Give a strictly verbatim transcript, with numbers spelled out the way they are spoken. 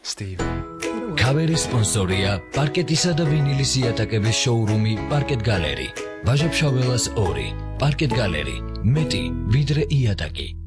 Steve. Cover sponsorია პარკეტისა და ვინილის იატაკების შოურუმი პარკეტ გალერი. ვაჟა ფშაველას ორი. პარკეტ გალერი. მეტი ვიდრე იატაკი.